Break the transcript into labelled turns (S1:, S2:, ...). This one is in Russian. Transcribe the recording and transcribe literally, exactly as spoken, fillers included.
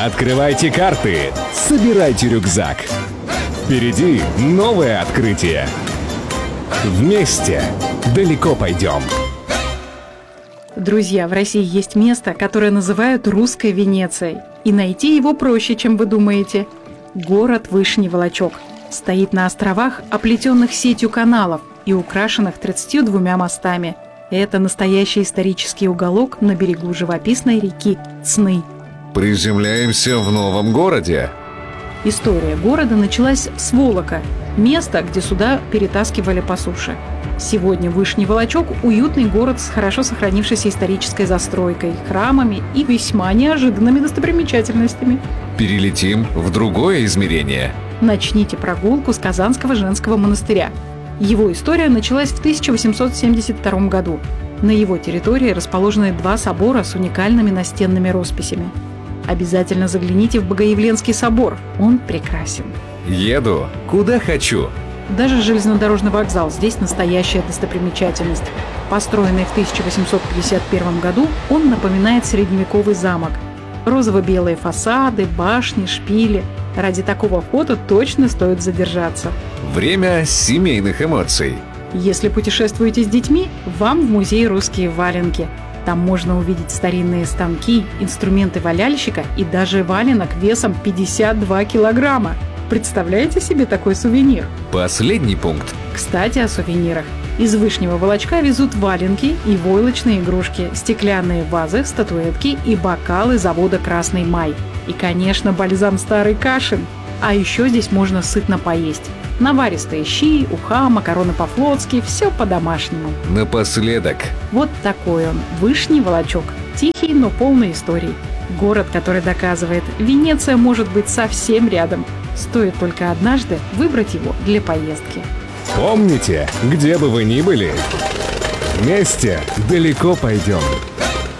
S1: Открывайте карты, собирайте рюкзак. Впереди новое открытие. Вместе далеко пойдем.
S2: Друзья, в России есть место, которое называют русской Венецией. И найти его проще, чем вы думаете. Город Вышний Волочек. Стоит на островах, оплетенных сетью каналов и украшенных тридцатью двумя мостами. Это настоящий исторический уголок на берегу живописной реки Цны.
S3: Приземляемся в новом городе.
S2: История города началась с Волока, места, где суда перетаскивали по суше. Сегодня Вышний Волочек – уютный город с хорошо сохранившейся исторической застройкой, храмами и весьма неожиданными достопримечательностями.
S3: Перелетим в другое измерение.
S2: Начните прогулку с Казанского женского монастыря. Его история началась в тысяча восемьсот семьдесят втором году. На его территории расположены два собора с уникальными настенными росписями. Обязательно загляните в Богоявленский собор, он прекрасен.
S3: Еду, куда хочу.
S2: Даже железнодорожный вокзал здесь настоящая достопримечательность. Построенный в тысяча восемьсот пятьдесят первом году, он напоминает средневековый замок. Розово-белые фасады, башни, шпили. Ради такого фото точно стоит задержаться.
S3: Время семейных эмоций.
S2: Если путешествуете с детьми, вам в музей «Русские валенки». Там можно увидеть старинные станки, инструменты валяльщика и даже валенок весом пятьдесят два килограмма. Представляете себе такой сувенир?
S3: Последний пункт.
S2: Кстати, о сувенирах. Из Вышнего Волочка везут валенки и войлочные игрушки, стеклянные вазы, статуэтки и бокалы завода «Красный май». И, конечно, бальзам «Старый Кашин». А еще здесь можно сытно поесть. Наваристые щи, уха, макароны по-флотски – все по-домашнему.
S3: Напоследок.
S2: Вот такой он, Вышний Волочек. Тихий, но полный историй. Город, который доказывает, Венеция может быть совсем рядом. Стоит только однажды выбрать его для поездки.
S1: Помните, где бы вы ни были, вместе далеко пойдем.